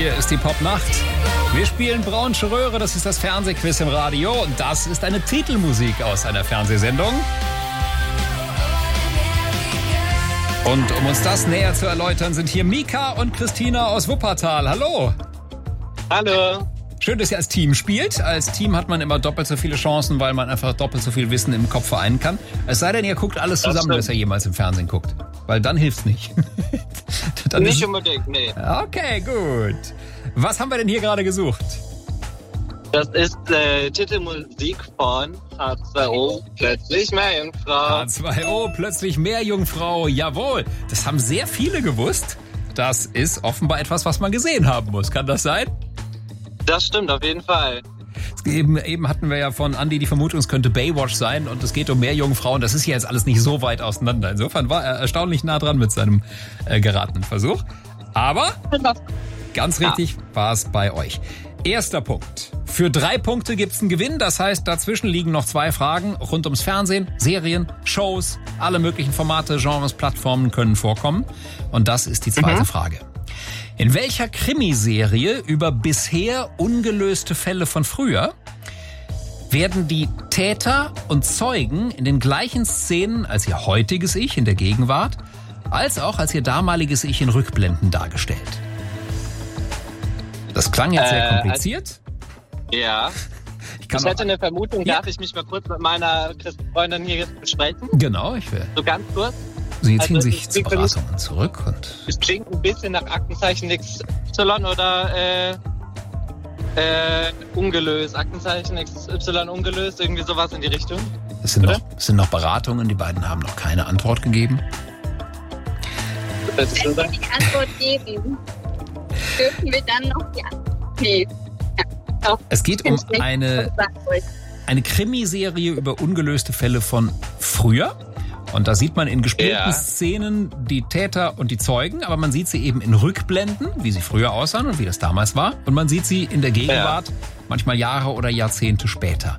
Hier ist die Popnacht. Wir spielen Braunsche Röhre, das ist das Fernsehquiz im Radio. Und das ist eine Titelmusik aus einer Fernsehsendung. Und um uns das näher zu erläutern, sind hier Mika und Christina aus Wuppertal. Hallo. Hallo. Schön, dass ihr als Team spielt. Als Team hat man immer doppelt so viele Chancen, weil man einfach doppelt so viel Wissen im Kopf vereinen kann. Es sei denn, ihr guckt alles zusammen, was ihr jemals im Fernsehen guckt. Weil dann hilft's nicht. Dann nicht unbedingt, nee. Okay, gut. Was haben wir denn hier gerade gesucht? Das ist Titelmusik von H2O, plötzlich Meerjungfrau. H2O, plötzlich Meerjungfrau, jawohl. Das haben sehr viele gewusst. Das ist offenbar etwas, was man gesehen haben muss. Kann das sein? Das stimmt, auf jeden Fall. Eben hatten wir ja von Andi die Vermutung, es könnte Baywatch sein und es geht um Meerjungfrauen. Das ist ja jetzt alles nicht so weit auseinander. Insofern war er erstaunlich nah dran mit seinem geratenen Versuch. Aber ganz richtig war es bei euch. Erster Punkt. Für 3 Punkte gibt's einen Gewinn. Das heißt, dazwischen liegen noch 2 Fragen rund ums Fernsehen, Serien, Shows, alle möglichen Formate, Genres, Plattformen können vorkommen. Und das ist die zweite Frage. In welcher Krimiserie über bisher ungelöste Fälle von früher werden die Täter und Zeugen in den gleichen Szenen als ihr heutiges Ich in der Gegenwart, als auch als ihr damaliges Ich in Rückblenden dargestellt? Das klang jetzt sehr kompliziert. Ja. Ich hätte eine Vermutung, darf ich mich mal kurz mit meiner Freundin hier jetzt besprechen? Genau, ich will. So ganz kurz. Sie ziehen sich zu Beratungen zurück und... Es klingt ein bisschen nach Aktenzeichen XY oder ungelöst. Aktenzeichen XY ungelöst, irgendwie sowas in die Richtung. Es sind noch Beratungen, die beiden haben noch keine Antwort gegeben. Wenn wir die Antwort geben, dürfen wir dann noch die Antwort... Nee. Ja, es geht um eine Krimiserie über ungelöste Fälle von früher. Und da sieht man in gespielten Szenen die Täter und die Zeugen, aber man sieht sie eben in Rückblenden, wie sie früher aussahen und wie das damals war. Und man sieht sie in der Gegenwart, manchmal Jahre oder Jahrzehnte später.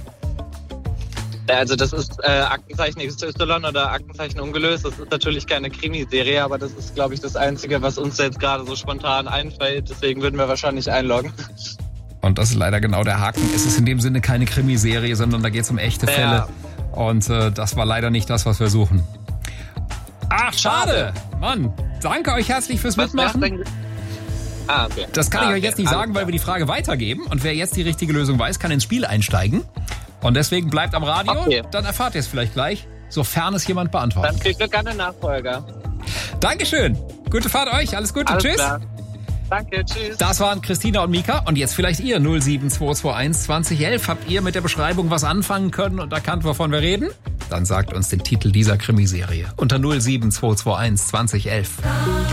Also das ist Aktenzeichen XY oder Aktenzeichen ungelöst. Das ist natürlich keine Krimiserie, aber das ist, glaube ich, das Einzige, was uns jetzt gerade so spontan einfällt. Deswegen würden wir wahrscheinlich einloggen. Und das ist leider genau der Haken. Es ist in dem Sinne keine Krimiserie, sondern da geht es um echte Fälle. Und das war leider nicht das, was wir suchen. Ach, schade. Mann, danke euch herzlich fürs Mitmachen. Okay. Das kann ich euch jetzt nicht sagen, weil wir die Frage weitergeben. Und wer jetzt die richtige Lösung weiß, kann ins Spiel einsteigen. Und deswegen bleibt am Radio. Okay. Dann erfahrt ihr es vielleicht gleich, sofern es jemand beantwortet. Dann kriegt ihr gerne Nachfolger. Dankeschön. Gute Fahrt euch. Alles Gute. Tschüss. Klar. Danke, tschüss. Das waren Christina und Mika. Und jetzt vielleicht ihr 07221 2011. Habt ihr mit der Beschreibung was anfangen können und erkannt, wovon wir reden? Dann sagt uns den Titel dieser Krimiserie unter 07221 2011.